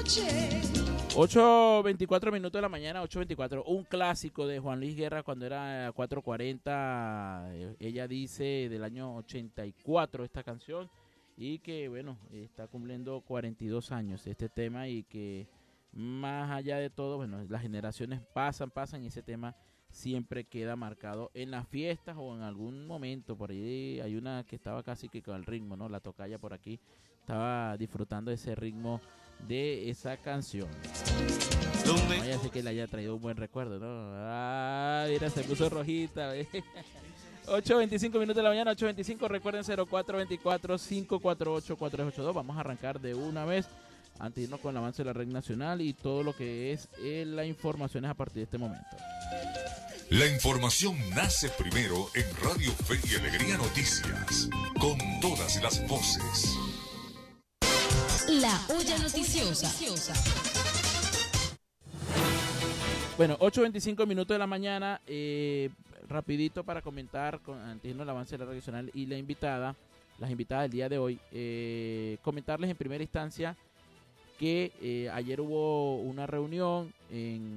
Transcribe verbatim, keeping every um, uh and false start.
ocho veinticuatro minutos de la mañana, ocho veinticuatro. Un clásico de Juan Luis Guerra cuando era cuatro cuarenta. Ella dice del año ochenta y cuatro esta canción. Y que, bueno, está cumpliendo cuarenta y dos años este tema. Y que más allá de todo, bueno, las generaciones pasan, pasan. Y ese tema siempre queda marcado en las fiestas o en algún momento. Por ahí hay una que estaba casi que con el ritmo, ¿no? La tocaya por aquí estaba disfrutando de ese ritmo de esa canción. No vaya a ser que le haya traído un buen recuerdo, ¿no? Ah, mira, se puso rojita. ocho veinticinco minutos de la mañana, ocho veinticinco. Recuerden cero cuatro veinticuatro, cinco cuatro ocho, cuatro tres ocho dos. Vamos a arrancar de una vez antes de irnos con el avance de la red nacional y todo lo que es eh, la información es a partir de este momento. La información nace primero en Radio Fe y Alegría Noticias, con todas las voces. La olla noticiosa. Bueno, ocho veinticinco minutos de la mañana, eh, rapidito para comentar, con, antes del avance de la red nacional y la invitada, las invitadas del día de hoy, eh, comentarles en primera instancia que eh, ayer hubo una reunión en